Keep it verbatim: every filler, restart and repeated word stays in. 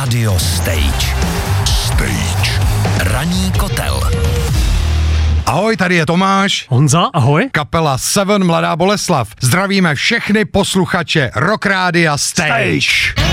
Radio Stage. Stage. Ranní kotel. Ahoj, tady je Tomáš. Honza, ahoj. Kapela Seven Mladá Boleslav. Zdravíme všechny posluchače Rock Rádia Stage. Stage.